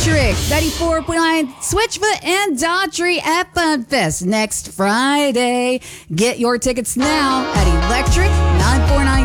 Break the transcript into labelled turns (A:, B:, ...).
A: Electric 94.9 Switchfoot and Daughtry at FunFest next Friday. Get your tickets now at electric949